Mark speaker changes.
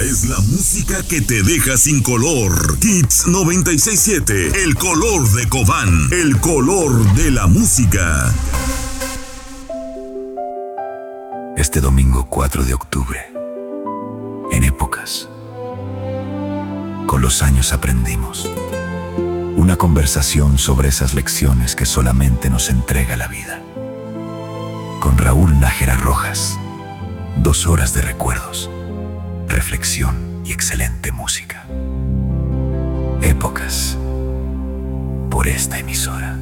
Speaker 1: es la música que te deja sin color. Hits 96.7, el color de Cobán, el color de la música.
Speaker 2: Este domingo 4 de octubre, en Épocas, con los años aprendimos. Una conversación sobre esas lecciones que solamente nos entrega la vida. Con Raúl Nájera Rojas. 2 horas de recuerdos, reflexión y excelente música. Épocas, por esta emisora.